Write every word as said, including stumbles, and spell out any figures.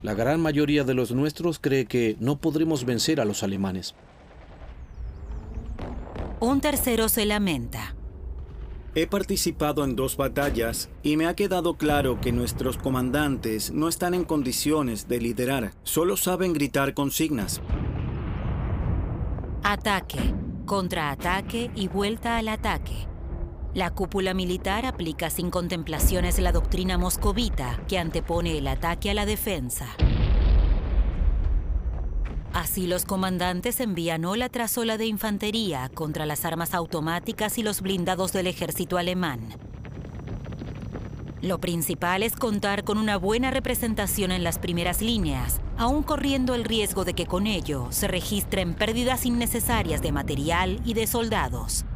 La gran mayoría de los nuestros cree que no podremos vencer a los alemanes. Un tercero se lamenta. He participado en dos batallas y me ha quedado claro que nuestros comandantes no están en condiciones de liderar, solo saben gritar consignas. Ataque, contraataque y vuelta al ataque. La cúpula militar aplica sin contemplaciones la doctrina moscovita, que antepone el ataque a la defensa. Así los comandantes envían ola tras ola de infantería contra las armas automáticas y los blindados del ejército alemán. Lo principal es contar con una buena representación en las primeras líneas, aun corriendo el riesgo de que con ello se registren pérdidas innecesarias de material y de soldados.